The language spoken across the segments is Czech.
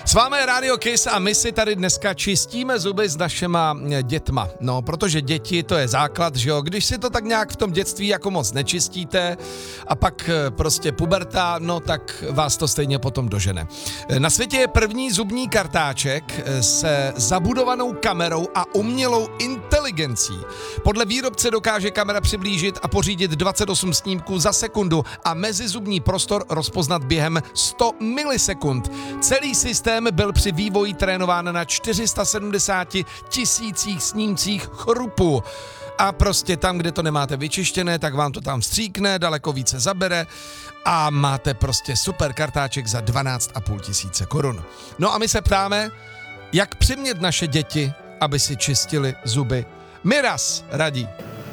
S vámi je Radio Kiss a my si tady dneska čistíme zuby s našima dětma. No, protože děti, to je základ, že jo? Když si to tak nějak v tom dětství jako moc nečistíte a pak prostě puberta, no tak vás to stejně potom dožene. Na světě je první zubní kartáček se zabudovanou kamerou a umělou inteligencí. Podle výrobce dokáže kamera přiblížit a pořídit 28 snímků za sekundu a mezizubní prostor rozpoznat během 100 milisekund. Celý systém byl při vývoji trénován na 470 000 snímcích chrupu. A prostě tam, kde to nemáte vyčištěné, tak vám to tam vstříkne, daleko více zabere a máte prostě super kartáček za 12 500 korun. No a my se ptáme, jak přimět naše děti, aby si čistili zuby. Miraz radí.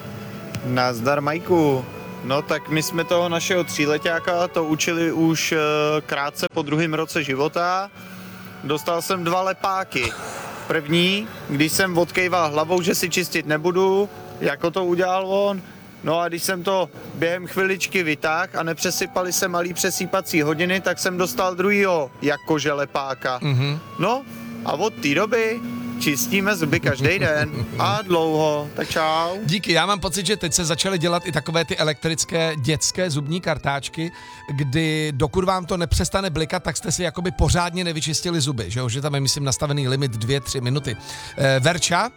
Nazdar, Majku. No tak my jsme toho našeho tříleťáka to učili už krátce po 2. roce života. Dostal jsem 2 lepáky. První, když jsem odkejval hlavou, že si čistit nebudu, jako to udělal on. No a když jsem to během chviličky vytáhl a nepřesypali se malý přesýpací hodiny, tak jsem dostal druhýho jakože lepáka. No a od té doby čistíme zuby každý den a dlouho, tak čau. Díky, já mám pocit, že teď se začaly dělat i takové ty elektrické dětské zubní kartáčky, kdy dokud vám to nepřestane blikat, tak jste si jakoby pořádně nevyčistili zuby, že jo? Že tam je, myslím, nastavený limit 2-3 minuty. Verča?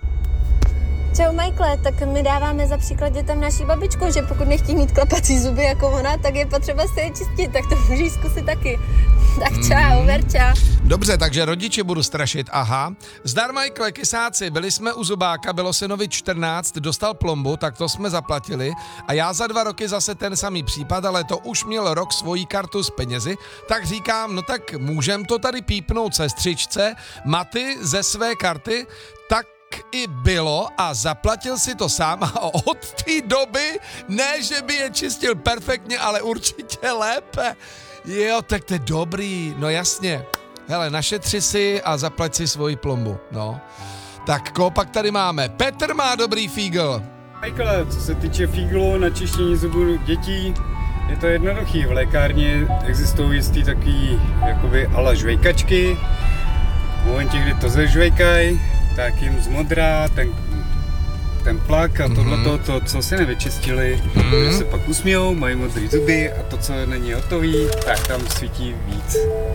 Čau Michael, tak my dáváme za příklad dětem naší babičku, že pokud nechtějí mít klapací zuby jako ona, tak je potřeba se je čistit, tak to můžeš zkusit taky. Tak čau, Verča. Dobře, takže rodiče budu strašit, aha. Zdar Michael, kysáci, byli jsme u zubáka, bylo synovi 14, dostal plombu, tak to jsme zaplatili a já za 2 roky zase ten samý případ, ale to už měl rok svoji kartu s penězi, tak říkám, no tak můžem to tady pípnout sestřičce, Maty ze své karty, tak i bylo a zaplatil si to sám a od té doby, ne, že by je čistil perfektně, ale určitě lépe. Jo, tak to je dobrý, no jasně. Hele, našetři si a zaplať si svoji plombu, no. Tak koho pak tady máme? Petr má dobrý fígl. Michael, co se týče fíglu na čištění zubů dětí, je to jednoduchý. V lékárně existují jistý takový jakoby ala žvejkačky. V momentě, kdy to zežvejkají, tak jim zmodrá ten plak a tohleto, to, co si nevyčistili, že se pak usmějou, mají modrý zuby a to, co není hotový, tak tam svítí víc.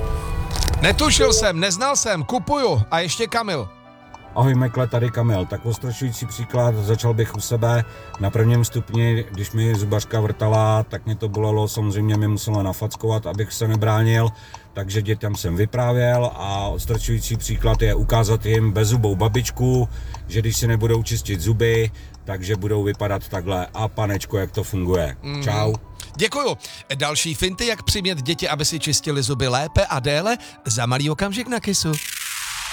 Netušil jsem, neznal jsem, kupuju. A ještě Kamil. Ahoj Mekle, tady Kamil. Tak ostrašující příklad, začal bych u sebe. Na 1. stupni, když mi zubařka vrtala, tak mě to bolelo, samozřejmě mě musela nafackovat, abych se nebránil. Takže dětem jsem vyprávěl a odstrašující příklad je ukázat jim bezzubou babičku, že když si nebudou čistit zuby, takže budou vypadat takhle. A panečko, jak to funguje. Čau. Děkuju. Další finty, jak přimět děti, aby si čistili zuby lépe a déle, za malý okamžik na Kissu.